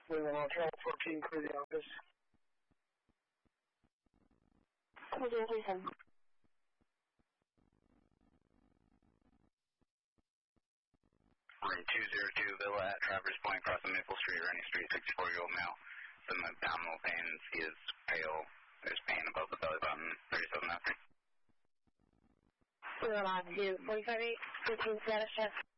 Leland Hotel 14, clear the office. Clear 37. 202 Villa at Traverse Point, crossing Maple Street, Rennie Street, 64-year-old male. Some abdominal pains. He is pale. There's pain above the belly button. 37 after. We're allowed to do 45-8, 15 status check.